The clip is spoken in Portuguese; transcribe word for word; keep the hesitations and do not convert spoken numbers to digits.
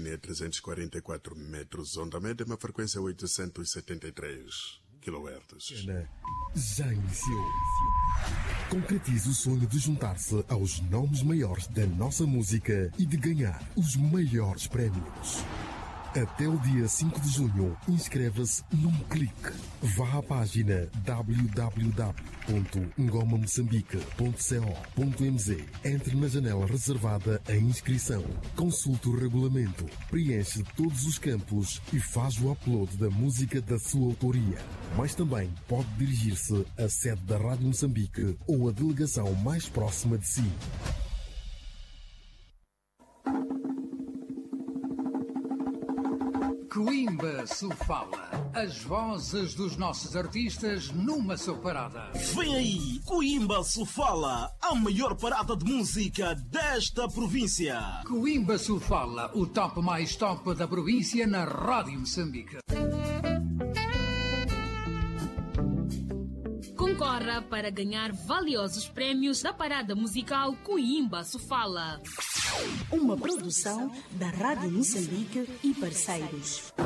linha trezentos e quarenta e quatro metros, onda média, uma frequência oitocentos e setenta e três quilohertz. Já iniciou. Concretize o sonho de juntar-se aos nomes maiores da nossa música e de ganhar os maiores prémios. Até o dia cinco de junho, inscreva-se num clique. Vá à página w w w ponto ngoma moçambique ponto co ponto m z. Entre na janela reservada à inscrição. Consulte o regulamento, preenche todos os campos e faz o upload da música da sua autoria. Mas também pode dirigir-se à sede da Rádio Moçambique ou à delegação mais próxima de si. Coimba Sofala, as vozes dos nossos artistas numa só parada. Vem aí, Coimba Sofala, a maior parada de música desta província. Coimba Sofala, o top mais top da província na Rádio Moçambique. Concorra para ganhar valiosos prémios da parada musical Coimba Sofala. Uma produção da Rádio Moçambique e parceiros.